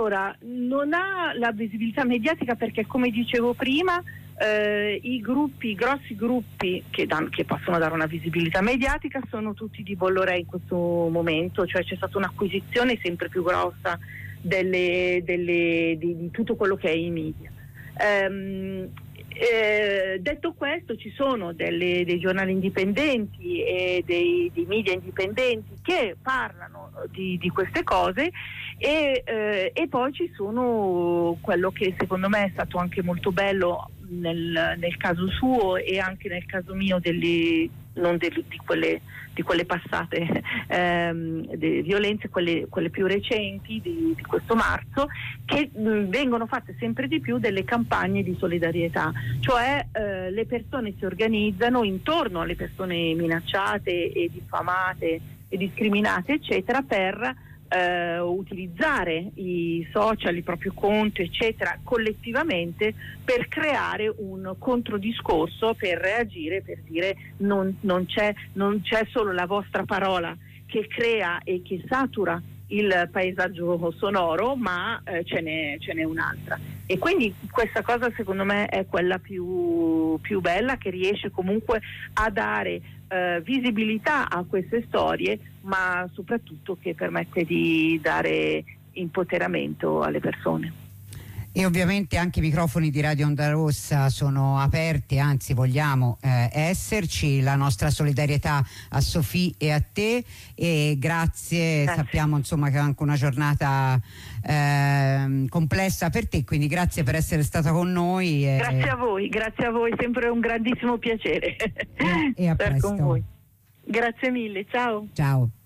Ora, non ha la visibilità mediatica perché, come dicevo prima, i grossi gruppi che possono dare una visibilità mediatica sono tutti di Bolloré in questo momento, cioè c'è stata un'acquisizione sempre più grossa di tutto quello che è i media. Detto questo, ci sono dei giornali indipendenti e dei media indipendenti che parlano di queste cose e poi ci sono quello che secondo me è stato anche molto bello nel caso suo e anche nel caso mio di quelle passate violenze, quelle più recenti di questo marzo, che vengono fatte sempre di più delle campagne di solidarietà, cioè le persone si organizzano intorno alle persone minacciate e diffamate e discriminate eccetera per utilizzare i social, il proprio conto eccetera collettivamente per creare un controdiscorso, per reagire, per dire non c'è solo la vostra parola che crea e che satura il paesaggio sonoro, ma ce n'è un'altra, e quindi questa cosa secondo me è quella più bella, che riesce comunque a dare visibilità a queste storie, ma soprattutto che permette di dare empoderamento alle persone. E ovviamente anche i microfoni di Radio Onda Rossa sono aperti, anzi vogliamo esserci. La nostra solidarietà a Sofì e a te, e grazie. Sappiamo insomma che è anche una giornata complessa per te, quindi grazie per essere stata con noi. Grazie a voi, sempre un grandissimo piacere e a presto. con voi. Grazie mille, ciao. Ciao.